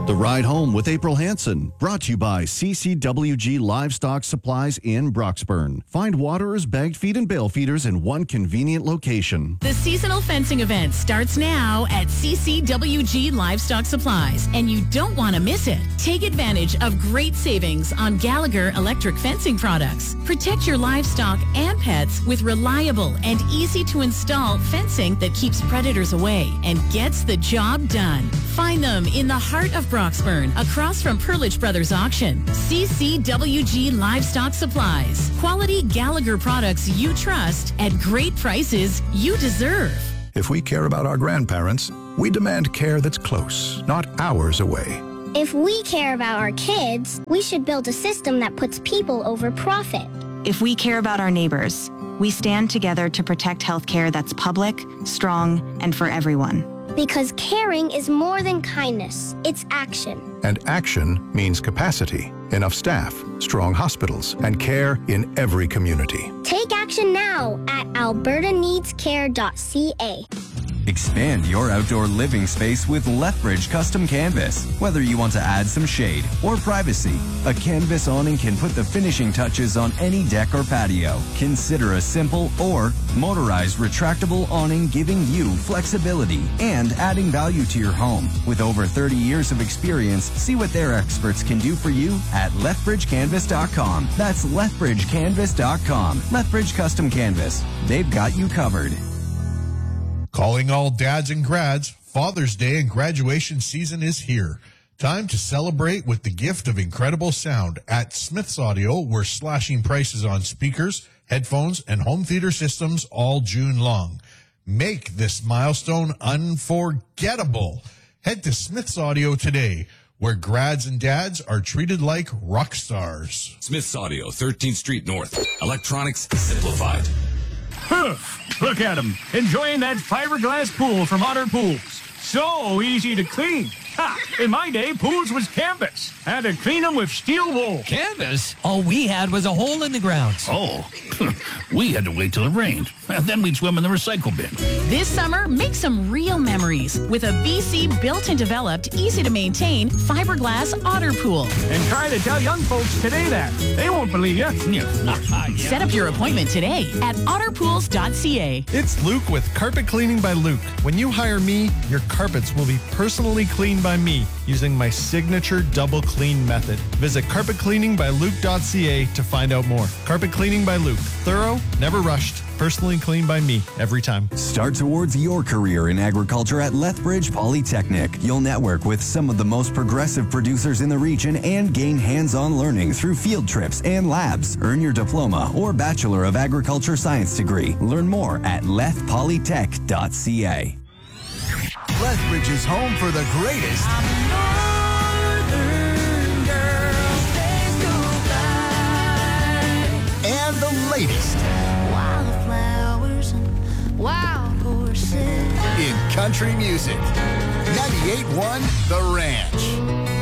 The Ride Home with April Hansen, brought to you by CCWG Livestock Supplies in Broxburn. Find waterers, bagged feed, and bale feeders in one convenient location. The seasonal fencing event starts now at CCWG Livestock Supplies, and you don't want to miss it. Take advantage of great savings on Gallagher electric fencing products. Protect your livestock and pets with reliable and easy-to-install fencing that keeps predators away and gets the job done. Find them in the heart of Broxburn, across from Perlich Brothers Auction. CCWG Livestock Supplies. Quality Gallagher products you trust at great prices you deserve. If we care about our grandparents, we demand care that's close, not hours away. If we care about our kids, we should build a system that puts people over profit. If we care about our neighbors, we stand together to protect healthcare that's public, strong, and for everyone. Because caring is more than kindness, it's action. And action means capacity, enough staff, strong hospitals, and care in every community. Take action now at albertaneedscare.ca. Expand your outdoor living space with Lethbridge Custom Canvas. Whether you want to add some shade or privacy, a canvas awning can put the finishing touches on any deck or patio. Consider a simple or motorized retractable awning, giving you flexibility and adding value to your home. With over 30 years of experience, see what their experts can do for you at lethbridgecanvas.com. That's lethbridgecanvas.com. Lethbridge Custom Canvas. They've got you covered. Calling all dads and grads, Father's Day and graduation season is here. Time to celebrate with the gift of incredible sound. At Smith's Audio, we're slashing prices on speakers, headphones, and home theater systems all June long. Make this milestone unforgettable. Head to Smith's Audio today, where grads and dads are treated like rock stars. Smith's Audio, 13th Street North. Electronics simplified. Look at him, enjoying that fiberglass pool from Otter Pools. So easy to clean. Ha! In my day, pools was canvas. Had to clean them with steel wool. Canvas? All we had was a hole in the ground. Oh, we had to wait till it rained. Then we'd swim in the recycle bin. This summer, make some real memories with a BC built and developed, easy-to-maintain fiberglass Otter Pool. And try to tell young folks today that. They won't believe you. Set up your appointment today at otterpools.ca. It's Luke with Carpet Cleaning by Luke. When you hire me, your carpets will be personally cleaned by me using my signature double clean method. Visit carpetcleaningbyluke.ca to find out more. Carpet Cleaning by Luke. Thorough, never rushed, personally cleaned by me every time. Start towards your career in agriculture at Lethbridge Polytechnic. You'll network with some of the most progressive producers in the region and gain hands-on learning through field trips and labs. Earn your diploma or Bachelor of Agriculture Science degree. Learn more at lethpolytech.ca. Lethbridge is home for the greatest. And the latest. Wildflowers and wild horses. In country music. 98.1 The Ranch.